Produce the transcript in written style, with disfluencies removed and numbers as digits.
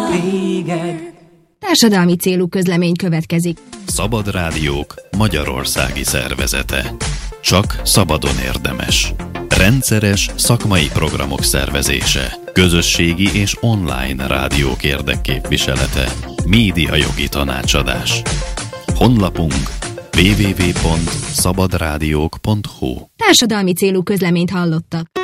Téged. Társadalmi célú közlemény következik. Szabad Rádiók magyarországi szervezete. Csak szabadon érdemes. Rendszeres szakmai programok szervezése. Közösségi és online rádiók érdekképviselete. Médiajogi tanácsadás. Honlapunk www.szabadrádiók.hu. Társadalmi célú közleményt hallottak.